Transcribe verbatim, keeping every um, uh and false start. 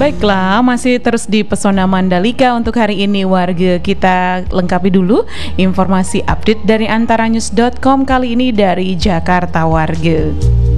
Baiklah, masih terus di Pesona Mandalika untuk hari ini warga. Kita lengkapi dulu informasi update dari antaranews dot com kali ini dari Jakarta warga.